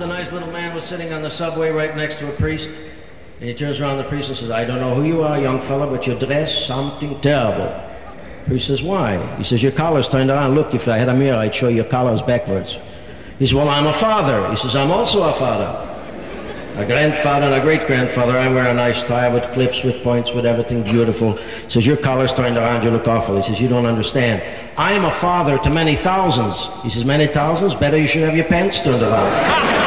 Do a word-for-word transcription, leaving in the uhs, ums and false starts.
a nice little man was sitting on the subway right next to a priest. And he turns around to the priest and says, I don't know who you are, young fella, but you dress something terrible. The priest says, why? He says, your collar's turned around. Look, if I had a mirror, I'd show your collar's backwards. He says, well, I'm a father. He says, I'm also a father. A grandfather and a great-grandfather. I wear a nice tie with clips, with points, with everything beautiful. He says, your collar's turned around, you look awful. He says, you don't understand. I am a father to many thousands. He says, many thousands? Better you should have your pants turned around.